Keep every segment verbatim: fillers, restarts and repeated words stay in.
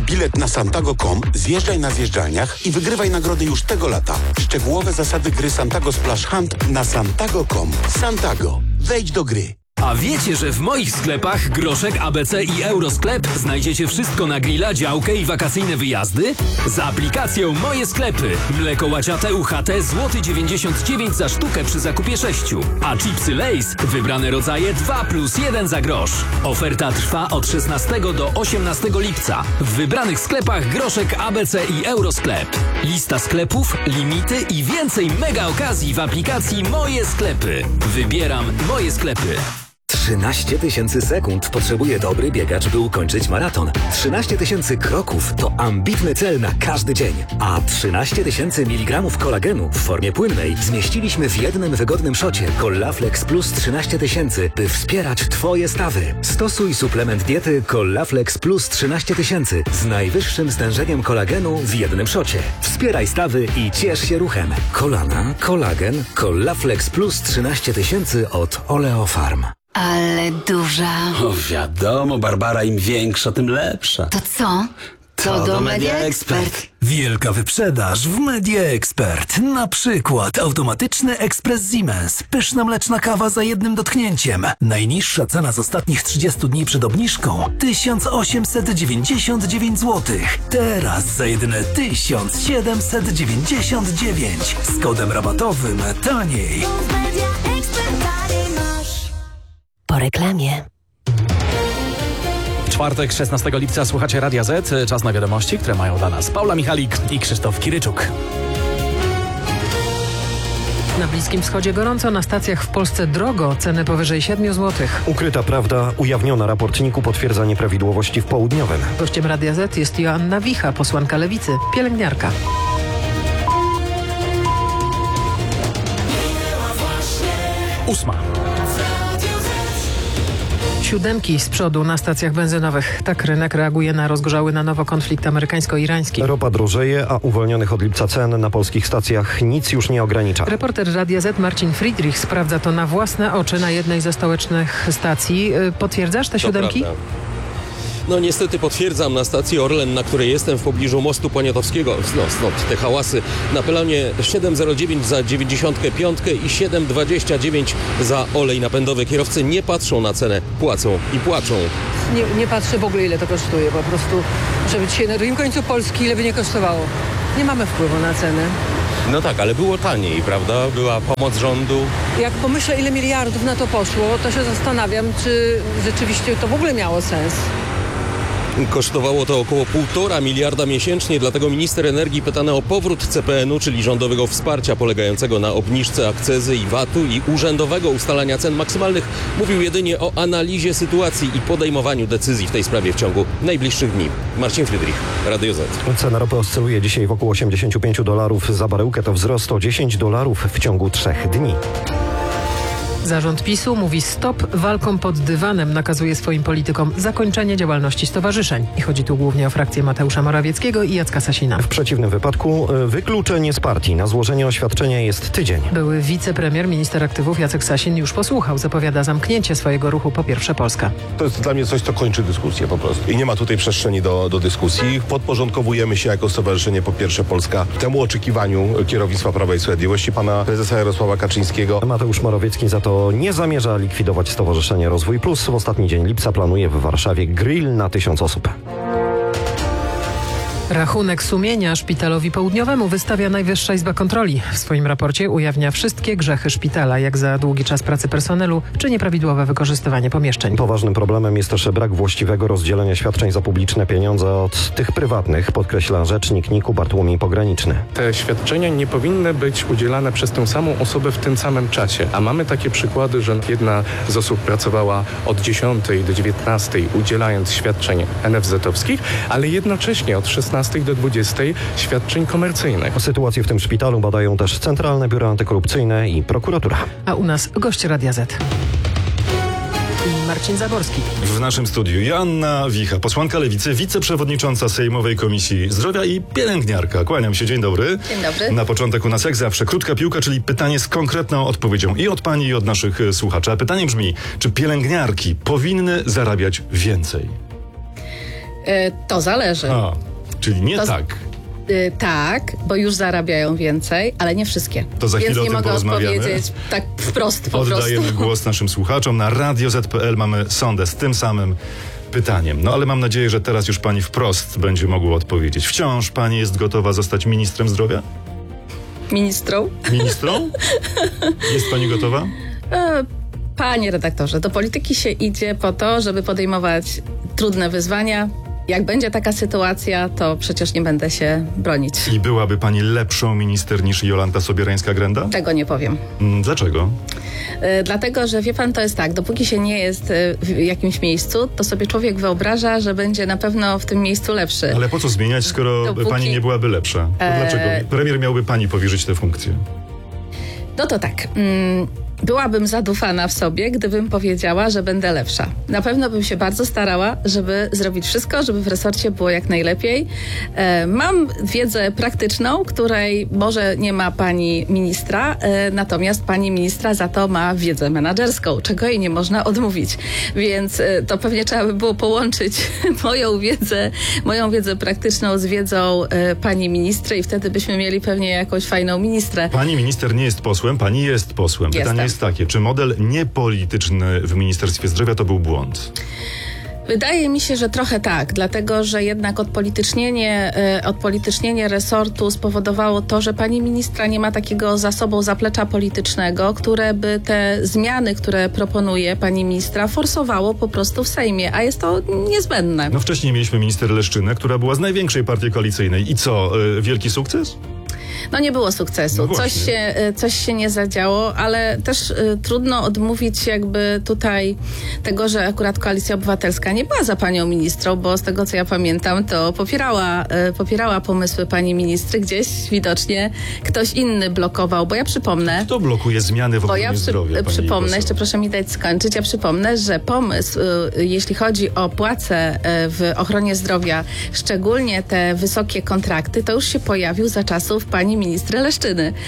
bilet na santago kropka com, zjeżdżaj na zjeżdżalniach i wygrywaj nagrody już tego lata. Szczegółowe zasady gry Santago Splash Hunt na santago kropka com. Santago. Wejdź do gry. A wiecie, że w moich sklepach Groszek, A B C i Eurosklep znajdziecie wszystko na grilla, działkę i wakacyjne wyjazdy? Z aplikacją Moje Sklepy. Mleko łaciate U H T złoty dziewięćdziesiąt dziewięć za sztukę przy zakupie sześciu. A chipsy Lay's wybrane rodzaje dwa plus jeden za grosz. Oferta trwa od szesnastego do osiemnastego lipca. W wybranych sklepach Groszek, A B C i Eurosklep. Lista sklepów, limity i więcej mega okazji w aplikacji Moje Sklepy. Wybieram Moje Sklepy. trzynaście tysięcy sekund potrzebuje dobry biegacz, by ukończyć maraton. trzynaście tysięcy kroków to ambitny cel na każdy dzień. A trzynaście tysięcy miligramów kolagenu w formie płynnej zmieściliśmy w jednym wygodnym szocie Collaflex Plus trzynaście tysięcy, by wspierać Twoje stawy. Stosuj suplement diety Collaflex Plus trzynaście tysięcy z najwyższym stężeniem kolagenu w jednym szocie. Wspieraj stawy i ciesz się ruchem. Kolana, kolagen, Collaflex Plus trzynaście tysięcy od Oleofarm. Ale duża. O wiadomo, Barbara, im większa, tym lepsza. To co? To, to do, do Media Media Expert. Expert. Wielka wyprzedaż w Media Expert. Na przykład automatyczny ekspres Siemens. Pyszna mleczna kawa za jednym dotknięciem. Najniższa cena z ostatnich trzydziestu dni przed obniżką tysiąc osiemset dziewięćdziesiąt dziewięć złotych. Teraz za jedyne tysiąc siedemset dziewięćdziesiąt dziewięć. Z kodem rabatowym taniej. Po reklamie. Czwartek, szesnastego lipca, słuchacie Radia Z. Czas na wiadomości, które mają dla nas Paula Michalik i Krzysztof Kiryczuk. Na Bliskim Wschodzie gorąco, na stacjach w Polsce drogo, ceny powyżej siedmiu złotych. Ukryta prawda, ujawniona raportniku potwierdza nieprawidłowości w południowym. Gościem Radia Z jest Joanna Wicha, posłanka Lewicy, pielęgniarka. Ósma. Siódemki z przodu na stacjach benzynowych. Tak rynek reaguje na rozgorzały na nowo konflikt amerykańsko-irański. Ropa drożeje, a uwolnionych od lipca cen na polskich stacjach nic już nie ogranicza. Reporter Radia Z Marcin Friedrich sprawdza to na własne oczy na jednej ze stołecznych stacji. Potwierdzasz te siódemki? No niestety potwierdzam, na stacji Orlen, na której jestem w pobliżu mostu Poniatowskiego, no stąd te hałasy, na pelonie siedem zero dziewięć za dziewięćdziesiąt pięć i siedem dwadzieścia dziewięć za olej napędowy. Kierowcy nie patrzą na cenę, płacą i płaczą. Nie, nie patrzę w ogóle, ile to kosztuje, po prostu, żeby dzisiaj na drugim końcu Polski ile by nie kosztowało. Nie mamy wpływu na ceny. No tak, ale było taniej, prawda? Była pomoc rządu. Jak pomyślę, ile miliardów na to poszło, to się zastanawiam, czy rzeczywiście to w ogóle miało sens. Kosztowało to około półtora miliarda miesięcznie, dlatego minister energii pytany o powrót C P N u, czyli rządowego wsparcia polegającego na obniżce akcyzy i vatu i urzędowego ustalania cen maksymalnych, mówił jedynie o analizie sytuacji i podejmowaniu decyzji w tej sprawie w ciągu najbliższych dni. Marcin Friedrich, Radio Z. Cena ropy oscyluje dzisiaj wokół osiemdziesiąt pięć dolarów za baryłkę, to wzrost o dziesięć dolarów w ciągu trzech dni. Zarząd PiSu mówi stop walkom pod dywanem, nakazuje swoim politykom zakończenie działalności stowarzyszeń. I chodzi tu głównie o frakcję Mateusza Morawieckiego i Jacka Sasina. W przeciwnym wypadku wykluczenie z partii. Na złożenie oświadczenia jest tydzień. Były wicepremier, minister aktywów Jacek Sasin już posłuchał. Zapowiada zamknięcie swojego ruchu Po Pierwsze Polska. To jest dla mnie coś, co kończy dyskusję po prostu. I nie ma tutaj przestrzeni do, do dyskusji. Podporządkowujemy się jako Stowarzyszenie Po Pierwsze Polska temu oczekiwaniu kierownictwa Prawa i Sprawiedliwości, pana prezesa Jarosława Kaczyńskiego. Mateusz Morawiecki za to nie zamierza likwidować Stowarzyszenia Rozwój Plus. W ostatni dzień lipca planuje w Warszawie grill na tysiąc osób. Rachunek sumienia szpitalowi południowemu wystawia Najwyższa Izba Kontroli. W swoim raporcie ujawnia wszystkie grzechy szpitala, jak za długi czas pracy personelu, czy nieprawidłowe wykorzystywanie pomieszczeń. Poważnym problemem jest też brak właściwego rozdzielenia świadczeń za publiczne pieniądze od tych prywatnych, podkreśla rzecznik N I K-u Bartłomiej Pograniczny. Te świadczenia nie powinny być udzielane przez tę samą osobę w tym samym czasie. A mamy takie przykłady, że jedna z osób pracowała od dziesiątej do dziewiętnastej udzielając świadczeń N F Z-owskich, ale jednocześnie od szesnastej do dwudziestej świadczeń komercyjnych. Sytuację w tym szpitalu badają też Centralne Biuro Antykorupcyjne i prokuratura. A u nas gość Radia Z. I Marcin Zaborski. W naszym studiu Joanna Wicha, posłanka Lewicy, wiceprzewodnicząca Sejmowej Komisji Zdrowia i pielęgniarka. Kłaniam się, dzień dobry. Dzień dobry. Na początek u nas jak zawsze krótka piłka, czyli pytanie z konkretną odpowiedzią i od pani, i od naszych słuchaczy. A pytanie brzmi, czy pielęgniarki powinny zarabiać więcej? E, to zależy. A, czyli nie To z- tak. Y, tak, bo już zarabiają więcej, ale nie wszystkie. To za Więc chwilę o nie tym mogę porozmawiamy. odpowiedzieć tak wprost po Oddajemy prostu. głos naszym słuchaczom. Na radio zet pe el mamy sondę z tym samym pytaniem. No ale mam nadzieję, że teraz już pani wprost będzie mogła odpowiedzieć. Wciąż pani jest gotowa zostać ministrem zdrowia? Ministrą? Ministrą? Jest pani gotowa? E, Panie redaktorze, do polityki się idzie po to, żeby podejmować trudne wyzwania. Jak będzie taka sytuacja, to przecież nie będę się bronić. I byłaby pani lepszą minister niż Jolanta Sobierajska-Grenda? Tego nie powiem. Mm, Dlaczego? E, Dlatego, że wie pan, to jest tak, dopóki się nie jest e, w jakimś miejscu, to sobie człowiek wyobraża, że będzie na pewno w tym miejscu lepszy. Ale po co zmieniać, skoro Dopóki- pani nie byłaby lepsza? To E- dlaczego? Premier miałby pani powierzyć tę funkcję. No to tak. Mm, byłabym zadufana w sobie, gdybym powiedziała, że będę lepsza. Na pewno bym się bardzo starała, żeby zrobić wszystko, żeby w resorcie było jak najlepiej. E, mam wiedzę praktyczną, której może nie ma pani ministra, e, natomiast pani ministra za to ma wiedzę menadżerską, czego jej nie można odmówić. Więc e, to pewnie trzeba by było połączyć moją wiedzę, moją wiedzę praktyczną z wiedzą e, pani ministry i wtedy byśmy mieli pewnie jakąś fajną ministrę. Pani minister nie jest posłem, pani jest posłem. Pytanie Jestem. jest takie, czy model niepolityczny w Ministerstwie Zdrowia to był błąd? Wydaje mi się, że trochę tak, dlatego że jednak odpolitycznienie, e, odpolitycznienie resortu spowodowało to, że pani ministra nie ma takiego za sobą zaplecza politycznego, które by te zmiany, które proponuje pani ministra, forsowało po prostu w Sejmie, a jest to niezbędne. No wcześniej mieliśmy minister Leszczynę, która była z największej partii koalicyjnej. I co, y, wielki sukces? No nie było sukcesu. No coś, właśnie. się, y, coś się nie zadziało, ale też y, trudno odmówić jakby tutaj tego, że akurat Koalicja Obywatelska nie była za panią ministrą, bo z tego co ja pamiętam, to popierała, y, popierała pomysły pani ministry. Gdzieś widocznie ktoś inny blokował, bo ja przypomnę... Kto blokuje zmiany w Bo ochronie ja przy, zdrowia, pani przypomnę, poseł? jeszcze proszę mi dać skończyć, ja przypomnę, że pomysł, y, jeśli chodzi o płace y, w ochronie zdrowia, szczególnie te wysokie kontrakty, to już się pojawił za czasów pani ministry Leszczyny. Y,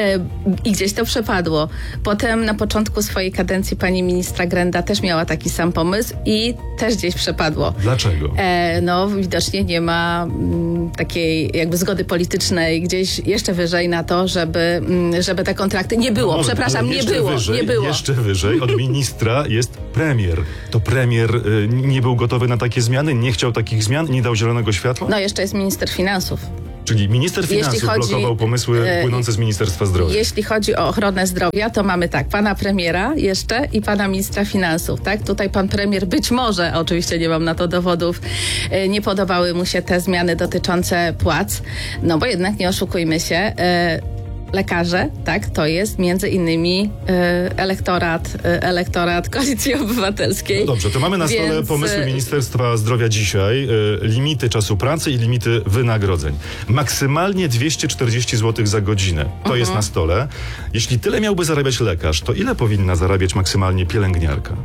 I gdzieś to przepadło. Potem na początku swojej kadencji pani ministra Grenda też miała taki sam pomysł i też gdzieś przepadło. Dlaczego? E, no widocznie nie ma mm, takiej jakby zgody politycznej gdzieś jeszcze wyżej na to, żeby, mm, żeby te kontrakty nie było. No może, Przepraszam, ale nie jeszcze było, wyżej, nie było. Jeszcze wyżej od ministra jest premier. To premier y, nie był gotowy na takie zmiany, nie chciał takich zmian, nie dał zielonego światła? No jeszcze jest minister finansów. Czyli minister Jeśli finansów chodzi- blokował pomysły e, płynące z Ministerstwa Zdrowia. Jeśli chodzi o ochronę zdrowia, to mamy tak, pana premiera jeszcze i pana ministra finansów, tak? Tutaj pan premier być może, oczywiście nie mam na to dowodów, e, nie podobały mu się te zmiany dotyczące płac, no bo jednak nie oszukujmy się, e, lekarze, tak, to jest między innymi e, elektorat, e, elektorat Koalicji Obywatelskiej. No dobrze, to mamy na stole Więc, pomysły e, Ministerstwa Zdrowia dzisiaj, y, limity czasu pracy i limity wynagrodzeń. Maksymalnie dwieście czterdzieści złotych za godzinę. To Mhm. jest na stole. Jeśli tyle miałby zarabiać lekarz, to ile powinna zarabiać maksymalnie pielęgniarka?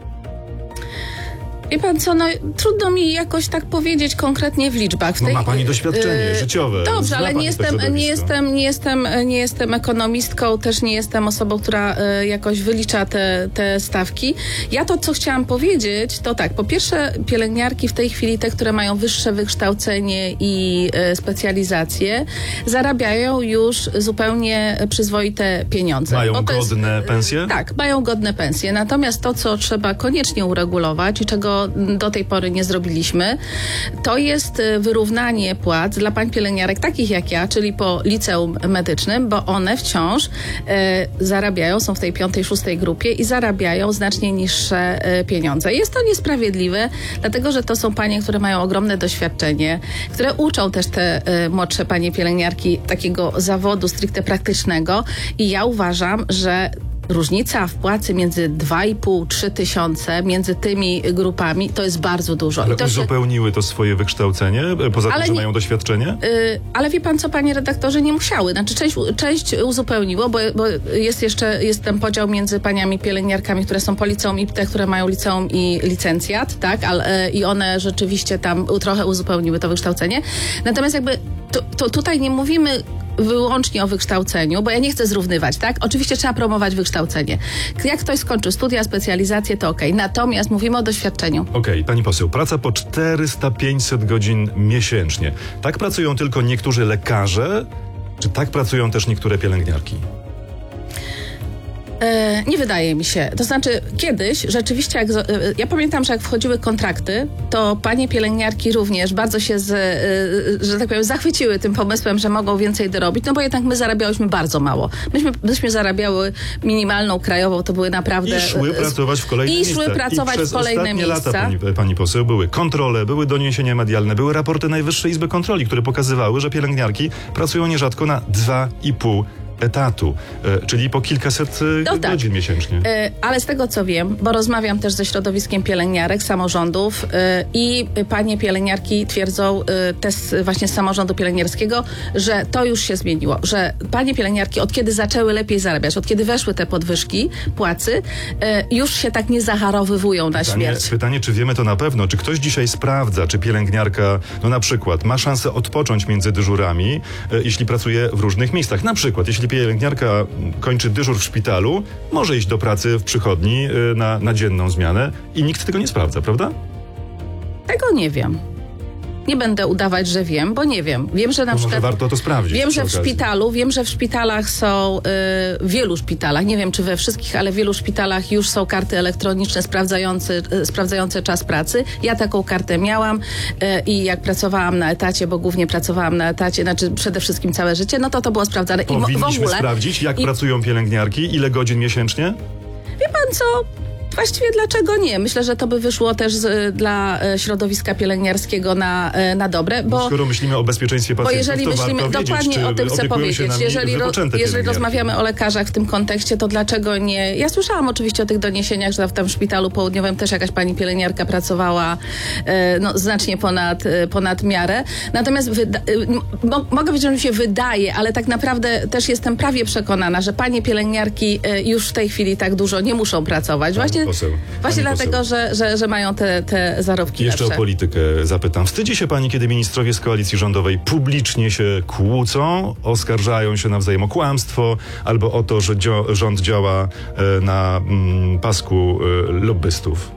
Wie pan co, no trudno mi jakoś tak powiedzieć konkretnie w liczbach. W No tej- ma pani doświadczenie Yy, życiowe. Dobrze, Zna ale pani nie to jestem, środowisko. nie, jestem, nie, jestem, nie jestem ekonomistką, też nie jestem osobą, która y, jakoś wylicza te, te stawki. Ja to, co chciałam powiedzieć, to tak, po pierwsze pielęgniarki w tej chwili, te, które mają wyższe wykształcenie i y, specjalizacje, zarabiają już zupełnie przyzwoite pieniądze. Mają Bo to jest- godne pensje? Tak, mają godne pensje. Natomiast to, co trzeba koniecznie uregulować i czego do tej pory nie zrobiliśmy, to jest y, wyrównanie płac dla pań pielęgniarek takich jak ja, czyli po liceum medycznym, bo one wciąż y, zarabiają, są w tej piątej, szóstej grupie i zarabiają znacznie niższe y, pieniądze. Jest to niesprawiedliwe, dlatego że to są panie, które mają ogromne doświadczenie, które uczą też te y, młodsze panie pielęgniarki takiego zawodu stricte praktycznego i ja uważam, że różnica w płacy między dwa i pół do trzech tysiące między tymi grupami to jest bardzo dużo. Ale I to się, uzupełniły to swoje wykształcenie, poza Ale tym, że nie- mają doświadczenie? y, ale wie pan co, panie redaktorze, nie musiały. Znaczy część, część uzupełniło, bo, bo jest jeszcze jest ten podział między paniami pielęgniarkami, które są po liceum i te, które mają liceum i licencjat, tak? Ale, i one rzeczywiście tam trochę uzupełniły to wykształcenie. Natomiast jakby to, to tutaj nie mówimy wyłącznie o wykształceniu, bo ja nie chcę zrównywać, tak? Oczywiście trzeba promować wykształcenie. Jak ktoś skończył studia, specjalizację, to okej. Natomiast mówimy o doświadczeniu. Okej, okay, pani poseł, praca po czterysta pięćset godzin miesięcznie. Tak pracują tylko niektórzy lekarze, czy tak pracują też niektóre pielęgniarki? E, nie wydaje mi się. To znaczy kiedyś rzeczywiście, jak, e, ja pamiętam, że jak wchodziły kontrakty, to panie pielęgniarki również bardzo się, z, e, że tak powiem, zachwyciły tym pomysłem, że mogą więcej dorobić, no bo jednak my zarabiałyśmy bardzo mało. Myśmy, myśmy zarabiały minimalną krajową, to były naprawdę... I szły pracować w kolejne I miejsca. szły pracować I przez w kolejne ostatnie miejsca. lata, pani, pani poseł, były kontrole, były doniesienia medialne, były raporty Najwyższej Izby Kontroli, które pokazywały, że pielęgniarki pracują nierzadko na dwa i pół etatu, e, czyli po kilkaset no godzin tak. miesięcznie. E, ale z tego co wiem, bo rozmawiam też ze środowiskiem pielęgniarek, samorządów e, i panie pielęgniarki twierdzą e, też właśnie z samorządu pielęgniarskiego, że to już się zmieniło, że panie pielęgniarki od kiedy zaczęły lepiej zarabiać, od kiedy weszły te podwyżki płacy, e, już się tak nie zacharowywują na pytanie, śmierć. Pytanie, czy wiemy to na pewno? Czy ktoś dzisiaj sprawdza, czy pielęgniarka, no na przykład, ma szansę odpocząć między dyżurami, e, jeśli pracuje w różnych miejscach? Na przykład, jeśli pielęgniarka kończy dyżur w szpitalu, może iść do pracy w przychodni y, na, na dzienną zmianę i nikt tego nie sprawdza, prawda? Tego nie wiem. Nie będę udawać, że wiem, bo nie wiem. Wiem, że na no przykład... Może warto to sprawdzić. Wiem, że w okazji. szpitalu, wiem, że w szpitalach są, y, w wielu szpitalach, nie wiem czy we wszystkich, ale w wielu szpitalach już są karty elektroniczne sprawdzające, y, sprawdzające czas pracy. Ja taką kartę miałam y, i jak pracowałam na etacie, bo głównie pracowałam na etacie, znaczy przede wszystkim całe życie, no to to było sprawdzane. I Powinniśmy w ogóle, sprawdzić, jak i, pracują pielęgniarki, ile godzin miesięcznie? Wie pan co? Właściwie dlaczego nie? Myślę, że to by wyszło też z, dla e, środowiska pielęgniarskiego na, e, na dobre, bo... No skoro myślimy o bezpieczeństwie pacjentów, bo jeżeli to myślimy, warto dokładnie wiedzieć, o tym chcę powiedzieć, jeżeli, ro, jeżeli rozmawiamy o lekarzach w tym kontekście, to dlaczego nie... Ja słyszałam oczywiście o tych doniesieniach, że tam w szpitalu południowym też jakaś pani pielęgniarka pracowała e, no, znacznie ponad, e, ponad miarę. Natomiast wyda- e, mo- mogę powiedzieć, że mi się wydaje, ale tak naprawdę też jestem prawie przekonana, że panie pielęgniarki e, już w tej chwili tak dużo nie muszą pracować. Właśnie, właśnie dlatego, że, że, że mają te, te zarobki Jeszcze lepsze. o politykę zapytam. Wstydzi się pani, kiedy ministrowie z koalicji rządowej publicznie się kłócą, oskarżają się nawzajem o kłamstwo albo o to, że dzio- rząd działa e, na mm, pasku e, lobbystów?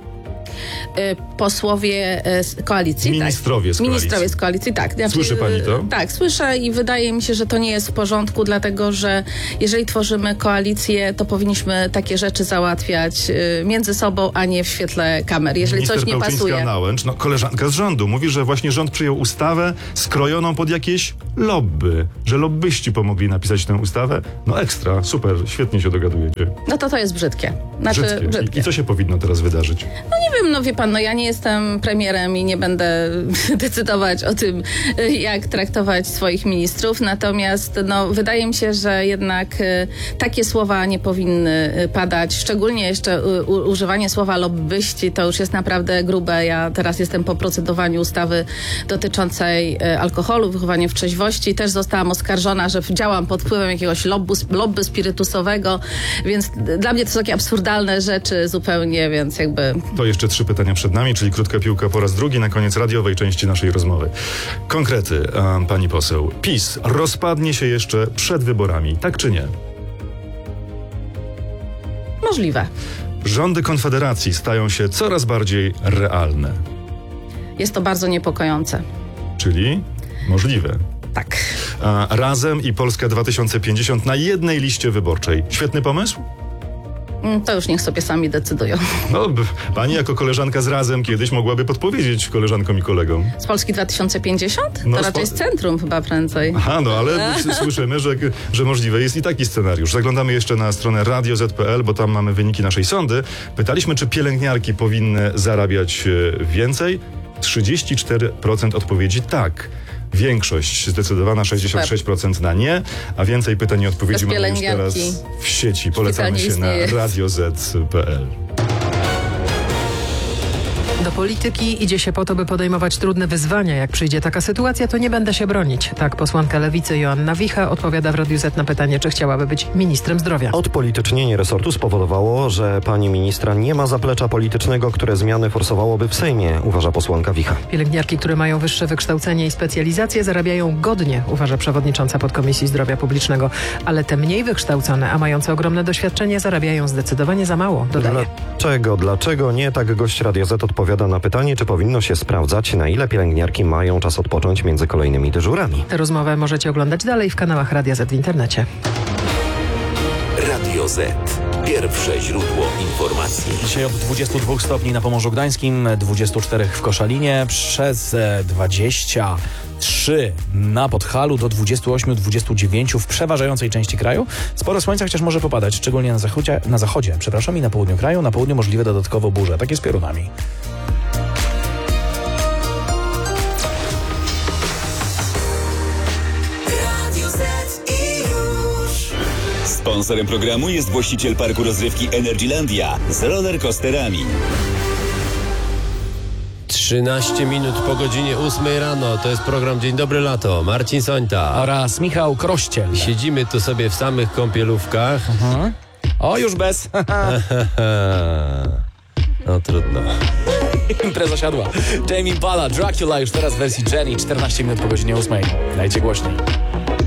Posłowie z koalicji. Ministrowie tak. z koalicji. Ministrowie z koalicji, tak. Znaczy, Słyszy pani to? Tak, słyszę i wydaje mi się, że to nie jest w porządku, dlatego że jeżeli tworzymy koalicję, to powinniśmy takie rzeczy załatwiać między sobą, a nie w świetle kamer. Jeżeli Minister coś nie pasuje. Pełczyńska-Nałęcz, no koleżanka z rządu, mówi, że właśnie rząd przyjął ustawę skrojoną pod jakieś lobby, że lobbyści pomogli napisać tę ustawę. No ekstra, super, świetnie się dogadujecie. No to to jest brzydkie. Znaczy, brzydkie. brzydkie. I, I co się powinno teraz wydarzyć? No nie wiem, no wie pan, no ja nie jestem premierem i nie będę decydować o tym, jak traktować swoich ministrów, natomiast no wydaje mi się, że jednak y, takie słowa nie powinny y, padać, szczególnie jeszcze y, u, używanie słowa lobbyści, to już jest naprawdę grube. Ja teraz jestem po procedowaniu ustawy dotyczącej y, alkoholu, wychowania w trzeźwości, też zostałam oskarżona, że działam pod wpływem jakiegoś lobby, lobby spirytusowego, więc dla mnie to są takie absurdalne rzeczy zupełnie, więc jakby... To jeszcze trzy pytania przed nami, czyli krótka piłka po raz drugi na koniec radiowej części naszej rozmowy. Konkrety, um, pani poseł. PiS rozpadnie się jeszcze przed wyborami, tak czy nie? Możliwe. Rządy Konfederacji stają się coraz bardziej realne. Jest to bardzo niepokojące. Czyli możliwe. Tak. A Razem i Polska dwa tysiące pięćdziesiąt na jednej liście wyborczej. Świetny pomysł? To już niech sobie sami decydują. No, pani jako koleżanka z Razem kiedyś mogłaby podpowiedzieć koleżankom i kolegom. Z Polski dwa tysiące pięćdziesiąt? No, to raczej z centrum chyba prędzej. Aha, no ale słyszymy, że, że możliwe jest i taki scenariusz. Zaglądamy jeszcze na stronę radio zet pe el, bo tam mamy wyniki naszej sondy. Pytaliśmy, czy pielęgniarki powinny zarabiać więcej. trzydzieści cztery procent odpowiedzi tak. Większość zdecydowana, sześćdziesiąt sześć procent na nie, a więcej pytań i odpowiedzi mamy już teraz w sieci. Polecamy się na radio zet kropka pe el. Do polityki idzie się po to, by podejmować trudne wyzwania. Jak przyjdzie taka sytuacja, to nie będę się bronić. Tak posłanka Lewicy Joanna Wicha odpowiada w Radiu Z na pytanie, czy chciałaby być ministrem zdrowia. Odpolitycznienie resortu spowodowało, że pani ministra nie ma zaplecza politycznego, które zmiany forsowałoby w Sejmie, uważa posłanka Wicha. Pielęgniarki, które mają wyższe wykształcenie i specjalizacje, zarabiają godnie, uważa przewodnicząca Podkomisji Zdrowia Publicznego. Ale te mniej wykształcone, a mające ogromne doświadczenie, zarabiają zdecydowanie za mało, dodaje. Dlaczego, dlaczego nie? Tak gość Radia Z odpowiada na pytanie, czy powinno się sprawdzać, na ile pielęgniarki mają czas odpocząć między kolejnymi dyżurami. Tę rozmowę możecie oglądać dalej w kanałach Radia Z w internecie. Radio Z. Pierwsze źródło informacji. Dzisiaj od dwudziestu dwóch stopni na Pomorzu Gdańskim, dwudziestu czterech w Koszalinie, przez dwadzieścia trzy na Podhalu, do dwudziestu ośmiu dwudziestu dziewięciu w przeważającej części kraju. Sporo słońca, chociaż może popadać, szczególnie na zachodzie, na zachodzie, przepraszam, i na południu kraju. Na południu możliwe dodatkowo burze, takie z piorunami. Sponsorem programu jest właściciel parku rozrywki Energylandia z rollercoasterami. trzynaście minut po godzinie ósmej rano. To jest program Dzień Dobry Lato. Marcin Sońta oraz Michał Krościel. Siedzimy tu sobie w samych kąpielówkach. Mhm. O, już bez. No trudno. Impreza siadła. Jamie Impala, Dracula już teraz w wersji Jenny. czternaście minut po godzinie ósmej. Dajcie głośniej.